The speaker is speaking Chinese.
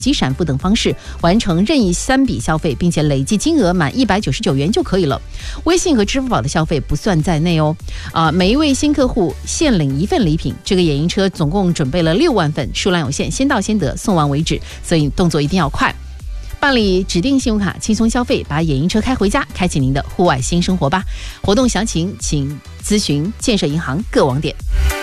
及闪付等方式完成任意3笔消费，并且累计金额满199元就可以了。微信和支付宝的消费不算在内哦。每一位新客户限领1份礼品。这个野营车总共准备了6万份，数量有限，先到先得，送完为止，所以动作一定要快。办理指定信用卡，轻松消费，把野营车开回家，开启您的户外新生活吧。活动详情请咨询建设银行各网点。